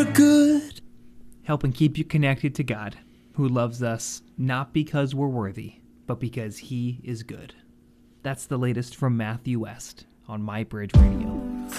are good. Helping keep you connected to God, who loves us not because we're worthy, but because he is good. That's the latest from Matthew West on My Bridge Radio.